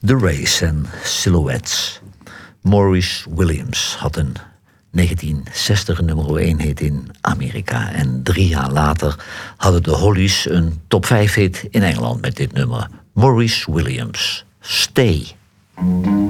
The Race en Silhouettes. Maurice Williams had een 1960 nummer 1 hit in Amerika. En 3 jaar later hadden de Hollies een top 5 hit in Engeland met dit nummer. Maurice Williams, Stay.